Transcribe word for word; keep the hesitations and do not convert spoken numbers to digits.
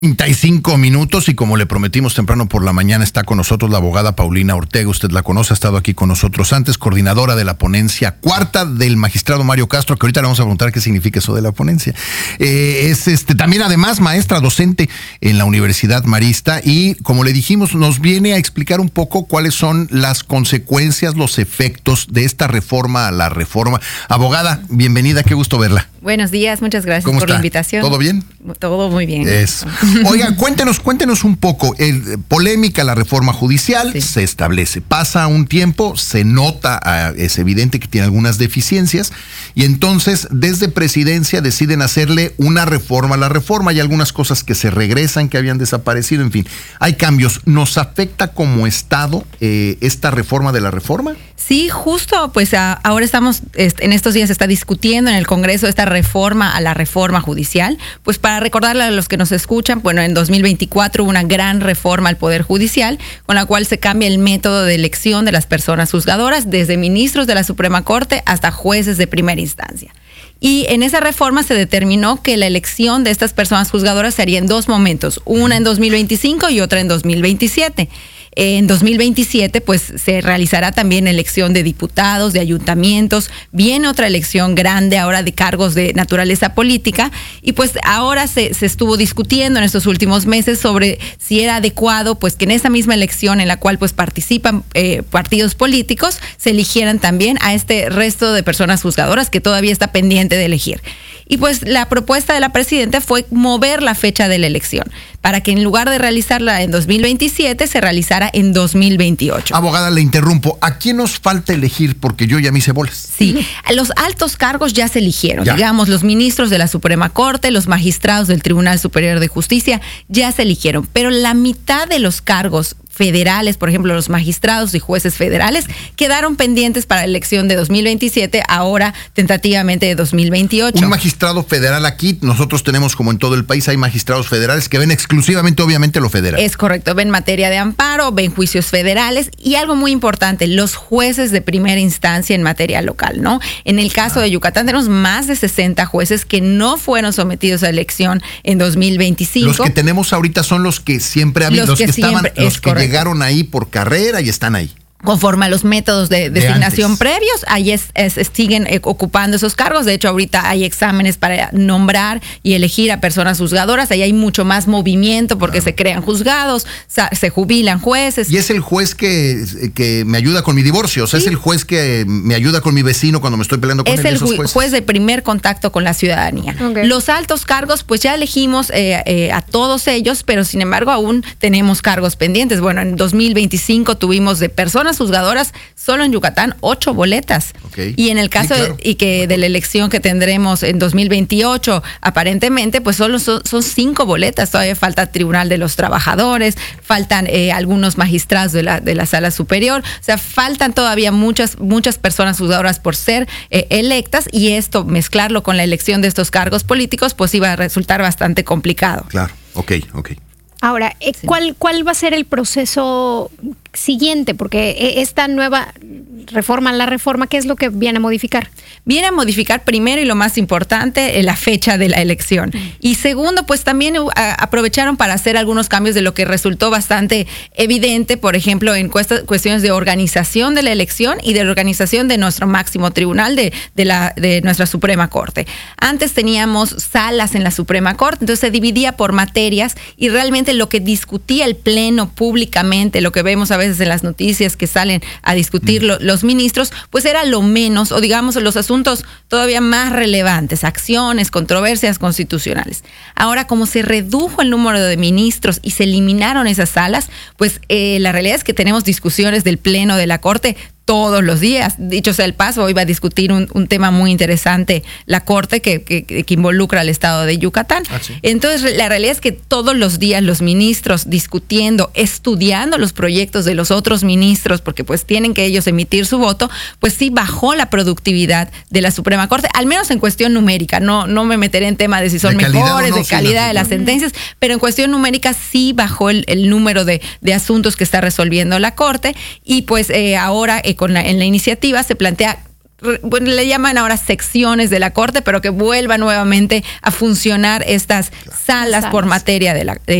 treinta y cinco minutos y como le prometimos temprano por la mañana está con nosotros la abogada Paulina Ortega. Usted la conoce, ha estado aquí con nosotros antes, coordinadora de la ponencia cuarta del magistrado Mario Castro, que ahorita le vamos a preguntar qué significa eso de la ponencia. Eh, es este también además maestra docente en la Universidad Marista y como le dijimos nos viene a explicar un poco cuáles son las consecuencias, los efectos de esta reforma a la reforma. Abogada, bienvenida, qué gusto verla. Buenos días, muchas gracias por está? la invitación. ¿Todo bien? Todo muy bien. Eso. Oiga, cuéntenos, cuéntenos un poco. El, polémica la reforma judicial, sí. Se establece. Pasa un tiempo, se nota, es evidente que tiene algunas deficiencias, y entonces desde presidencia deciden hacerle una reforma a la reforma. Hay algunas cosas que se regresan, que habían desaparecido, en fin. Hay cambios. ¿Nos afecta como Estado eh, esta reforma de la reforma? Sí, justo, pues a, ahora estamos, en estos días se está discutiendo en el Congreso esta reforma a la reforma judicial. Pues para recordarle a los que nos escuchan, bueno, en dos mil veinticuatro hubo una gran reforma al Poder Judicial, con la cual se cambia el método de elección de las personas juzgadoras, desde ministros de la Suprema Corte hasta jueces de primera instancia. Y en esa reforma se determinó que la elección de estas personas juzgadoras se haría en dos momentos, una en dos mil veinticinco y otra en dos mil veintisiete. En dos mil veintisiete, pues se realizará también elección de diputados, de ayuntamientos, viene otra elección grande ahora de cargos de naturaleza política, y pues ahora se, se estuvo discutiendo en estos últimos meses sobre si era adecuado, pues que en esa misma elección en la cual pues participan eh, partidos políticos, se eligieran también a este resto de personas juzgadoras que todavía está pendiente de elegir. Y pues la propuesta de la presidenta fue mover la fecha de la elección, para que en lugar de realizarla en dos mil veintisiete, se realizara en dos mil veintiocho. Abogada, le interrumpo. ¿A quién nos falta elegir? Porque yo ya me hice bolas. Sí, los altos cargos ya se eligieron. Ya. Digamos, los ministros de la Suprema Corte, los magistrados del Tribunal Superior de Justicia ya se eligieron. Pero la mitad de los cargos federales, por ejemplo, los magistrados y jueces federales, quedaron pendientes para la elección de dos mil veintisiete, ahora tentativamente de dos mil veintiocho. Un magistrado federal aquí, nosotros tenemos como en todo el país, hay magistrados federales que ven exclusivamente, obviamente, lo federal. Es correcto, ven materia de amparo, ven juicios federales y algo muy importante, los jueces de primera instancia en materia local, ¿no? En el caso ah. de Yucatán tenemos más de sesenta jueces que no fueron sometidos a elección en dos mil veinticinco. Los que tenemos ahorita son los que siempre ha habido, los, los que, que estaban, siempre, los que correcto. llegaron ahí por carrera y están ahí. Conforme a los métodos de, de, de designación antes. previos, ahí es, es, siguen eh, ocupando esos cargos. De hecho, ahorita hay exámenes para nombrar y elegir a personas juzgadoras. Ahí hay mucho más movimiento porque claro. se crean juzgados, se jubilan jueces. Y es el juez que, que me ayuda con mi divorcio, o sea, sí. es el juez que me ayuda con mi vecino cuando me estoy peleando con es él. Es el ju jueces. juez de primer contacto con la ciudadanía. Okay. Los altos cargos, pues ya elegimos eh, eh, a todos ellos, pero sin embargo aún tenemos cargos pendientes. Bueno, en dos mil veinticinco tuvimos de personas juzgadoras solo en Yucatán ocho boletas. Okay. Y en el caso sí, claro. de, y que de la elección que tendremos en dos mil veintiocho, aparentemente pues solo son, son cinco boletas. Todavía falta Tribunal de los Trabajadores, faltan eh, algunos magistrados de la, de la Sala Superior. O sea, faltan todavía muchas, muchas personas juzgadoras por ser eh, electas, y esto, mezclarlo con la elección de estos cargos políticos, pues iba a resultar bastante complicado. Claro, ok, ok. Ahora, eh, sí. ¿cuál, ¿cuál va a ser el proceso siguiente? Porque esta nueva reforma, la reforma, ¿qué es lo que viene a modificar? Viene a modificar primero y lo más importante, la fecha de la elección. Y segundo, pues también aprovecharon para hacer algunos cambios de lo que resultó bastante evidente, por ejemplo, en cuestiones de organización de la elección y de la organización de nuestro máximo tribunal, de, de, la, de nuestra Suprema Corte. Antes teníamos salas en la Suprema Corte, entonces se dividía por materias y realmente lo que discutía el Pleno públicamente, lo que vemos a veces en las noticias que salen a discutir lo, los ministros, pues era lo menos, o digamos los asuntos todavía más relevantes, acciones, controversias constitucionales. Ahora, como se redujo el número de ministros y se eliminaron esas salas, pues eh, la realidad es que tenemos discusiones del Pleno de la Corte todos los días. Dicho sea el paso, hoy va a discutir un, un tema muy interesante la Corte que, que, que involucra al Estado de Yucatán. Ah, ¿sí? Entonces, la realidad es que todos los días los ministros discutiendo, estudiando los proyectos de los otros ministros, porque pues tienen que ellos emitir su voto, pues sí bajó la productividad de la Suprema Corte, al menos en cuestión numérica. No, no me meteré en tema de si son de mejores, no, de calidad sí, de las sentencias, pero en cuestión numérica sí bajó el, el número de, de asuntos que está resolviendo la Corte, y pues eh, ahora eh, con la, en la iniciativa se plantea bueno, le llaman ahora secciones de la Corte, pero que vuelva nuevamente a funcionar estas salas, salas. por materia de la, de